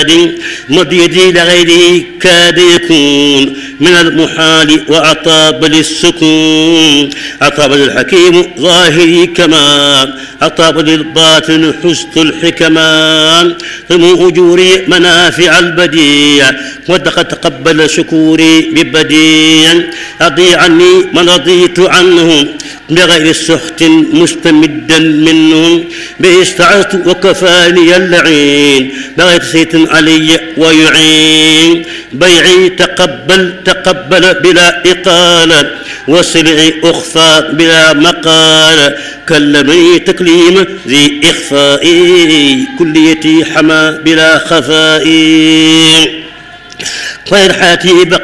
مد يدي لغيره كاد يكون من المحال وأطاب للسكون. أطاب للحكيم ظاهري كما أطاب للباطن حسن الحكمان. ثم أجوري منافع البديع وقد تقبل شكوري ببديع. أضي عني من رضيت عنه بغير سخط مستمدا منهم. به استعذت وكفاني اللعين بغير سيط علي ويعين. بيعي تقبل بلا إقالة وسلعي أخفى بلا مقال. كلمني تكليم ذي إخفائي كليتي حما بلا خفائي. خير حياتي